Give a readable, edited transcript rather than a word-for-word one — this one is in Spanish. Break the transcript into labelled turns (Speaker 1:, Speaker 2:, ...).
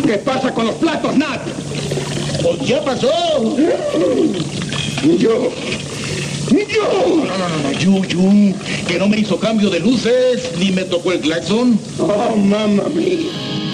Speaker 1: ¿Qué pasa con los platos, Nat?
Speaker 2: Pues ya pasó.
Speaker 1: Yo.
Speaker 2: No, que no me hizo cambio de luces, ni me tocó el claxon.
Speaker 1: Oh, mamma mía.